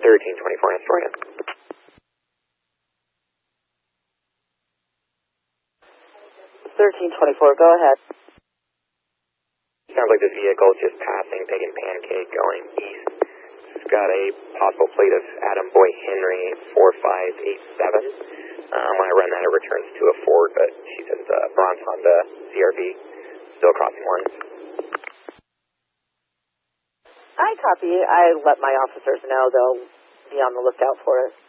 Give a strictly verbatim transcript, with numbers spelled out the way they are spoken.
thirteen twenty-four Astoria. thirteen twenty-four, go ahead. Sounds like this vehicle is just passing Pig and Pancake going east. It's got a possible plate of Adam Boy Henry four five eight seven. Um, when I run that, it returns to a Ford, but she says uh, bronze Honda C R V, still crossing lines. I copy. I let my officers know they'll be on the lookout for it.